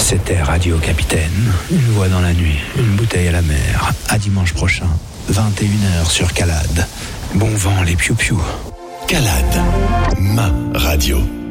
C'était Radio Capitaine, une voix dans la nuit, une bouteille à la mer. À dimanche prochain, 21h sur Calade. Bon vent les piou-piou. Calade, ma radio.